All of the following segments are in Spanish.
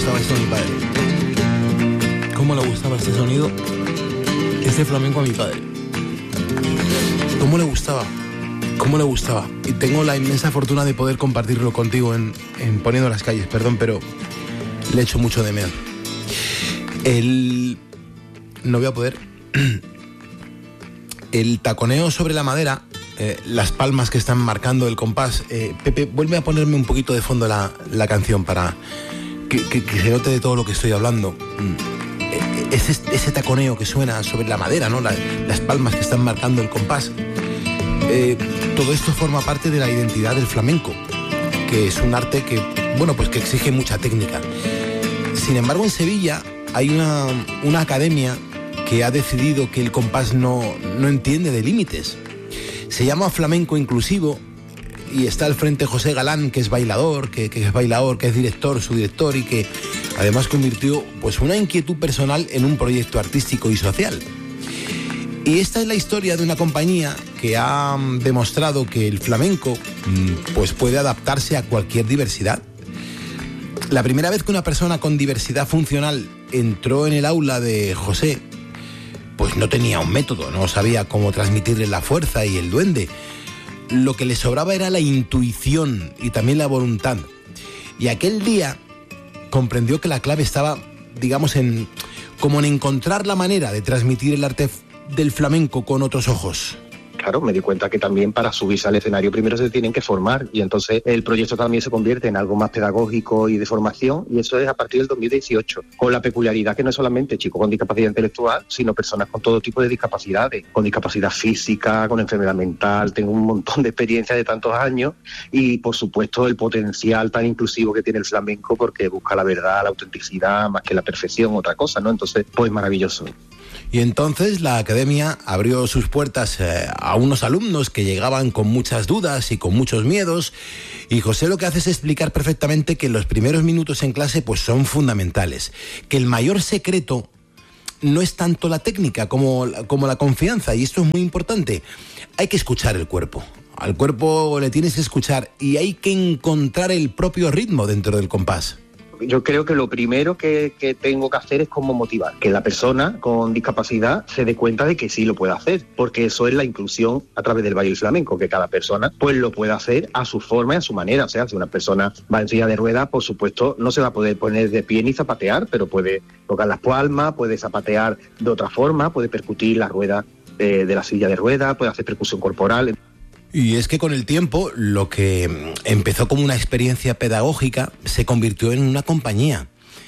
gustaba esto a mi padre. ¿Cómo le gustaba este sonido? Este flamenco a mi padre. ¿Cómo le gustaba? ¿Cómo le gustaba? Y tengo la inmensa fortuna de poder compartirlo contigo en Poniendo las Calles, perdón, pero le echo mucho de menos. No voy a poder. El taconeo sobre la madera, las palmas que están marcando el compás. Pepe, vuelve a ponerme un poquito de fondo la canción para que se note de todo lo que estoy hablando. Ese taconeo que suena sobre la madera, ¿no? Las palmas que están marcando el compás. Todo esto forma parte de la identidad del flamenco, que es un arte que, bueno, pues que exige mucha técnica. Sin embargo, en Sevilla hay una academia que ha decidido que el compás no entiende de límites. Se llama Flamenco Inclusivo y está al frente José Galán, que es bailador, que es director, subdirector, y que además convirtió pues una inquietud personal en un proyecto artístico y social. Y esta es la historia de una compañía que ha demostrado que el flamenco pues puede adaptarse a cualquier diversidad. La primera vez que una persona con diversidad funcional entró en el aula de José, pues no tenía un método, no sabía cómo transmitirle la fuerza y el duende. Lo que le sobraba era la intuición y también la voluntad. Y aquel día comprendió que la clave estaba, digamos, en encontrar la manera de transmitir el arte del flamenco con otros ojos. Claro, me di cuenta que también para subirse al escenario primero se tienen que formar, y entonces el proyecto también se convierte en algo más pedagógico y de formación, y eso es a partir del 2018, con la peculiaridad que no es solamente chicos con discapacidad intelectual, sino personas con todo tipo de discapacidades, con discapacidad física, con enfermedad mental. Tengo un montón de experiencia de tantos años y, por supuesto, el potencial tan inclusivo que tiene el flamenco, porque busca la verdad, la autenticidad, más que la perfección, otra cosa, ¿no? Entonces, pues maravilloso. Y entonces la academia abrió sus puertas a unos alumnos que llegaban con muchas dudas y con muchos miedos, y José lo que hace es explicar perfectamente que los primeros minutos en clase pues son fundamentales, que el mayor secreto no es tanto la técnica como la confianza, y esto es muy importante. Hay que escuchar el cuerpo, al cuerpo le tienes que escuchar, y hay que encontrar el propio ritmo dentro del compás. Yo creo que lo primero que tengo que hacer es como motivar, que la persona con discapacidad se dé cuenta de que sí lo puede hacer, porque eso es la inclusión a través del baile flamenco, que cada persona pues lo puede hacer a su forma y a su manera. O sea, si una persona va en silla de ruedas, por supuesto no se va a poder poner de pie ni zapatear, pero puede tocar las palmas, puede zapatear de otra forma, puede percutir la rueda de la silla de ruedas, puede hacer percusión corporal. Y es que con el tiempo, lo que empezó como una experiencia pedagógica se convirtió en una compañía.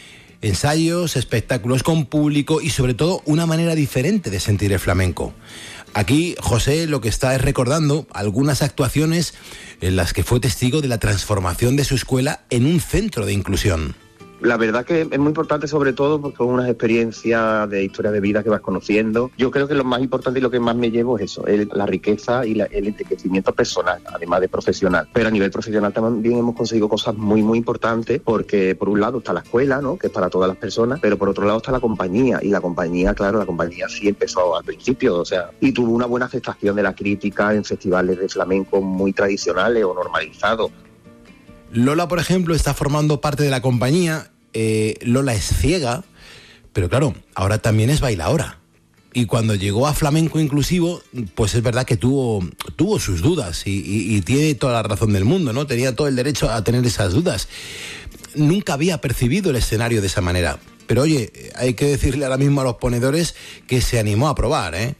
Ensayos, espectáculos con público y sobre todo una manera diferente de sentir el flamenco. Aquí José lo que está es recordando algunas actuaciones en las que fue testigo de la transformación de su escuela en un centro de inclusión. La verdad que es muy importante, sobre todo porque son unas experiencias de historia de vida que vas conociendo. Yo creo que lo más importante y lo que más me llevo es eso, la riqueza y el enriquecimiento personal, además de profesional. Pero a nivel profesional también hemos conseguido cosas muy, muy importantes, porque por un lado está la escuela, ¿no?, que es para todas las personas, pero por otro lado está la compañía. Y la compañía, claro, la compañía sí empezó al principio, o sea, y tuvo una buena aceptación de la crítica en festivales de flamenco muy tradicionales o normalizados. Lola, por ejemplo, está formando parte de la compañía. Lola es ciega, pero claro, ahora también es bailadora. Y cuando llegó a Flamenco Inclusivo, pues es verdad que tuvo sus dudas y tiene toda la razón del mundo, ¿no? Tenía todo el derecho a tener esas dudas. Nunca había percibido el escenario de esa manera. Pero oye, hay que decirle ahora mismo a los ponedores que se animó a probar, ¿eh?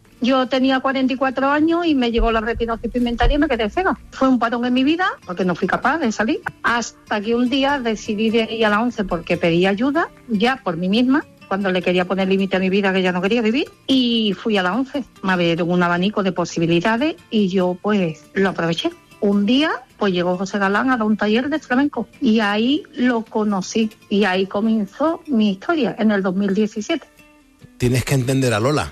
Yo tenía 44 años y me llegó la retinosis pigmentaria y me quedé ciega. Fue un parón en mi vida porque no fui capaz de salir. Hasta que un día decidí de ir a la 11 porque pedí ayuda, ya por mí misma, cuando le quería poner límite a mi vida que ya no quería vivir. Y fui a la 11. Me abrieron un abanico de posibilidades y yo pues lo aproveché. Un día pues llegó José Galán a dar un taller de flamenco y ahí lo conocí y ahí comenzó mi historia en el 2017. Tienes que entender a Lola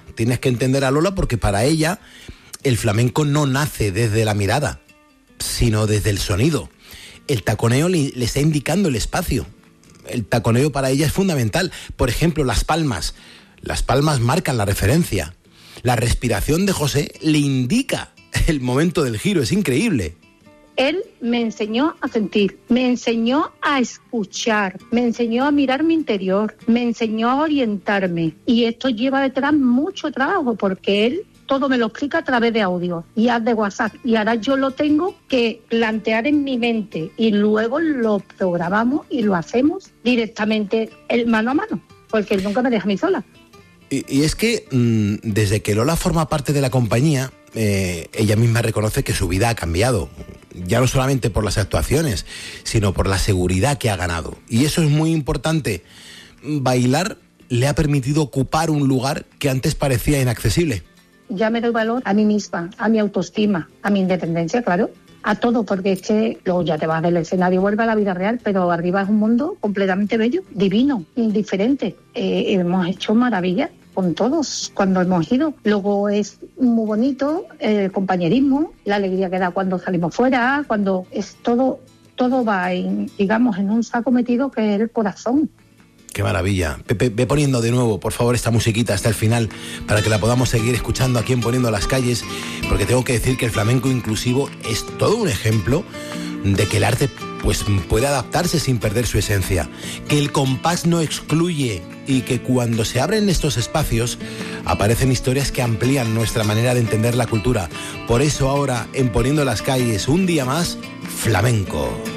porque para ella el flamenco no nace desde la mirada, sino desde el sonido. El taconeo le está indicando el espacio. El taconeo para ella es fundamental. Por ejemplo, las palmas marcan la referencia. La respiración de José le indica el momento del giro, es increíble. Él me enseñó a sentir, me enseñó a escuchar, me enseñó a mirar mi interior, me enseñó a orientarme. Y esto lleva detrás mucho trabajo porque él todo me lo explica a través de audio y de WhatsApp. Y ahora yo lo tengo que plantear en mi mente y luego lo programamos y lo hacemos directamente mano a mano, porque él nunca me deja a mí sola. Y es que desde que Lola forma parte de la compañía, ella misma reconoce que su vida ha cambiado. Ya no solamente por las actuaciones, sino por la seguridad que ha ganado. Y eso es muy importante. Bailar le ha permitido ocupar un lugar que antes parecía inaccesible. Ya me doy valor a mí misma, a mi autoestima, a mi independencia, claro, a todo, porque es que luego ya te vas del escenario, vuelve a la vida real, pero arriba es un mundo completamente bello, divino, indiferente. Hemos hecho maravillas con todos cuando hemos ido. Luego es muy bonito el compañerismo, la alegría que da cuando salimos fuera, cuando es todo va digamos en un saco metido que es el corazón. ¡Qué maravilla! Pepe, ve poniendo de nuevo, por favor, esta musiquita hasta el final para que la podamos seguir escuchando aquí en Poniendo las Calles, porque tengo que decir que el flamenco inclusivo es todo un ejemplo de que el arte pues puede adaptarse sin perder su esencia, que el compás no excluye y que cuando se abren estos espacios aparecen historias que amplían nuestra manera de entender la cultura. Por eso ahora, en Poniendo las Calles, un día más, flamenco.